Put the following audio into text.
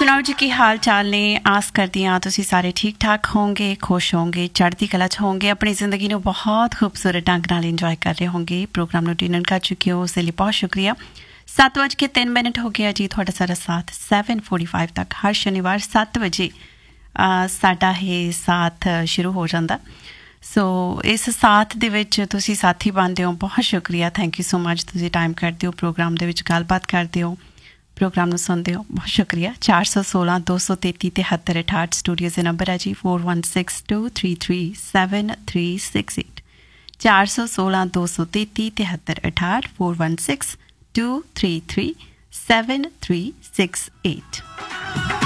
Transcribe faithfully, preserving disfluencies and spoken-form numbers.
ਸੁਣਾਓ ਜੀ, ਕੀ ਹਾਲ ਚਾਲ ਨੇ? ਆਸ ਕਰਦੀ ਹਾਂ ਤੁਸੀਂ ਸਾਰੇ ਠੀਕ ਠਾਕ ਹੋਵੋਗੇ, ਖੁਸ਼ ਹੋਵੋਗੇ, ਚੜ੍ਹਦੀ ਕਲਾ 'ਚ ਹੋਵੋਗੇ, ਆਪਣੀ ਜ਼ਿੰਦਗੀ ਨੂੰ ਬਹੁਤ ਖੂਬਸੂਰਤ ਢੰਗ ਨਾਲ ਇੰਜੋਏ ਕਰ ਰਹੇ ਹੋਵੋਗੇ। ਪ੍ਰੋਗਰਾਮ ਨੂੰ ਟਿਊਨ ਕਰ ਚੁੱਕੇ ਹੋ, ਉਸ ਦੇ ਲਈ ਬਹੁਤ ਸ਼ੁਕਰੀਆ। ਸੱਤ ਵੱਜ ਕੇ ਤਿੰਨ ਮਿੰਟ ਹੋ ਗਿਆ ਜੀ। ਤੁਹਾਡਾ ਸਾਰਾ ਸਾਥ ਸੈਵਨ ਫੋਰਟੀ ਫਾਈਵ ਤੱਕ ਹਰ ਸ਼ਨੀਵਾਰ ਸੱਤ ਵਜੇ ਸਾਡਾ ਇਹ ਸਾਥ ਸ਼ੁਰੂ ਹੋ ਜਾਂਦਾ। ਸੋ ਇਸ ਸਾਥ ਦੇ ਵਿੱਚ ਤੁਸੀਂ ਸਾਥੀ ਬਣਦੇ ਹੋ, ਬਹੁਤ ਸ਼ੁਕਰੀਆ। Thank you so much. ਤੁਸੀਂ ਟਾਈਮ ਕੱਢਦੇ ਹੋ, ਪ੍ਰੋਗਰਾਮ ਦੇ ਵਿੱਚ ਗੱਲਬਾਤ ਕਰਦੇ ਹੋ, ਪ੍ਰੋਗਰਾਮ ਨੂੰ ਸੁਣਦੇ ਹੋ, ਬਹੁਤ ਸ਼ੁਕਰੀਆ। ਚਾਰ ਸੌ ਸੋਲਾਂ ਦੋ ਸੌ ਤੇਤੀ ਤਿਹੱਤਰ ਅਠਾਹਠ ਸਟੂਡੀਓ ਦੇ ਨੰਬਰ ਹੈ ਜੀ। Four one six two three three seven three six eight ਚਾਰ ਸੌ ਸੋਲਾਂ ਦੋ ਸੌ ਤੇਤੀ ਤਿਹੱਤਰ ਅਠਾਹਠ four one six two three three seven three six eight.